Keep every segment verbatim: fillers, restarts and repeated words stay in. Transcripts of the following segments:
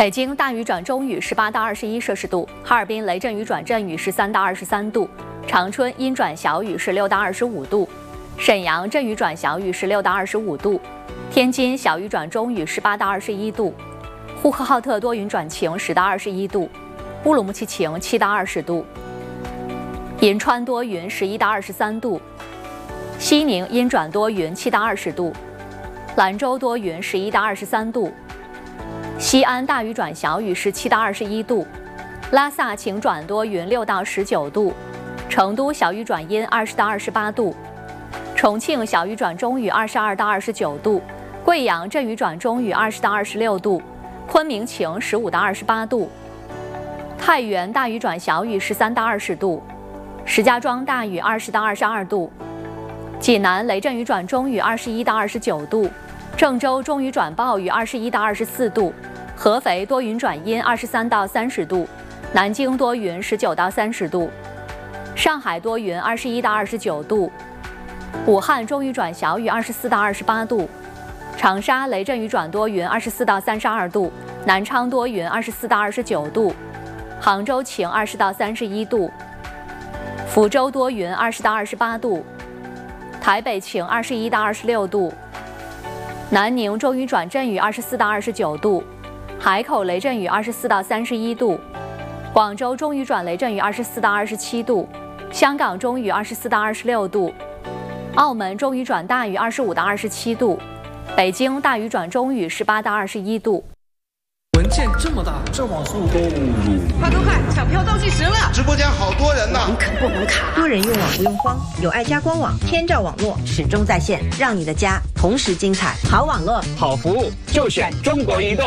北京大雨转中雨十八到二十一摄氏度，哈尔滨雷阵雨转阵雨十三到二十三度，长春阴转小雨十六到二十五度，沈阳阵雨转小雨十六到二十五度，天津小雨转中雨十八到二十一度，呼和浩特多云转晴十到二十一度，乌鲁木齐晴七到二十度，银川多云十一到二十三度，西宁阴转多云七到二十度，兰州多云十一到二十三度。西安大雨转小雨十七到二十一度，拉萨晴转多云六到十九度，成都小雨转阴二十到二十八度，重庆小雨转中雨二十二到二十九度，贵阳阵雨转中雨二十到二十六度，昆明晴十五到二十八度，太原大雨转小雨十三到二十度，石家庄大雨二十到二十二度，济南雷阵雨转中雨二十一到二十九度，郑州中雨转暴雨二十一到二十四度，合肥多云转阴二十三到三十度，南京多云十九到三十度，上海多云二十一到二十九度，武汉中雨转小雨二十四到二十八度，长沙雷阵雨转多云二十四到三十二度，南昌多云二十四到二十九度，杭州晴二十到三十一度，福州多云二十到二十八度，台北晴二十一到二十六度，南宁中雨转阵雨二十四到二十九度，海口雷阵雨二十四到三十一度，广州中雨转雷阵雨二十四到二十七度，香港中雨二十四到二十六度，澳门中雨转大雨二十五到二十七度，北京大雨转中雨十八到二十一度。 文件这么大，这网速够鲁。 快快快，抢票倒计时了！ 直播间好多人呢， 网可不能卡。多人用网不用慌，有爱家官网，天照网络始终在线，让你的家同时精彩。好网络， 好服务，就选中国移动。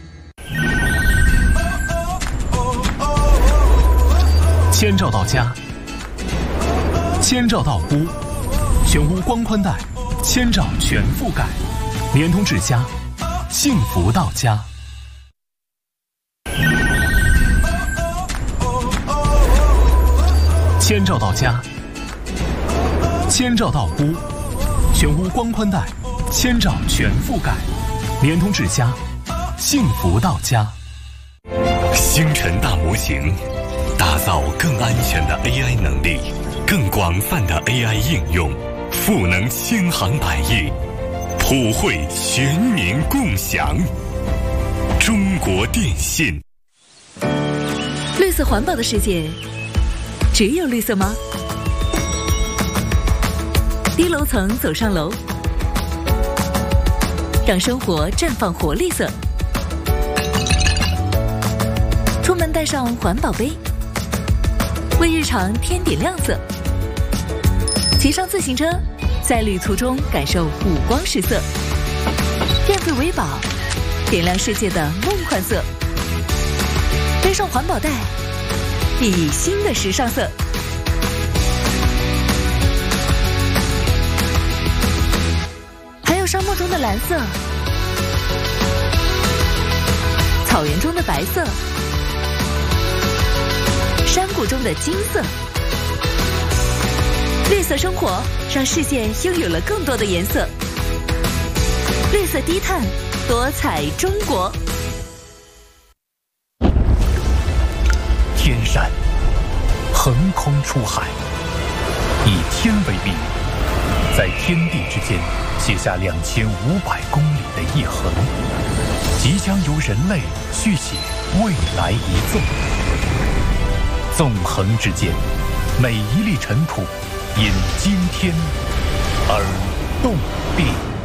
千兆到家，千兆到屋，全屋光宽带，千兆全覆盖，联通至家，幸福到家。千兆到家，千兆到屋，全屋光宽带，千兆全覆盖，联通至家，幸福到家。 星辰大模型，打造更安全的 A I 能力，更广泛的 A I 应用，赋能千行百业，普惠全民共享。中国电信。 绿色环保的世界，只有绿色吗？低楼层走上楼，让生活绽放活力色。出门带上环保杯，为日常添点亮色。骑上自行车，在旅途中感受五光十色。电费为宝，点亮世界的梦幻色。背上环保袋，熠熠新的时尚色。还有沙漠中的蓝色，草原中的白色，山谷中的金色。绿色生活让世界拥有了更多的颜色。绿色低碳，多彩中国。 天山横空出海，以天为命，在天地之间写下两千五百公里的一横，即将由人类续写未来一纵。纵横之间，每一粒尘土因今天而动变。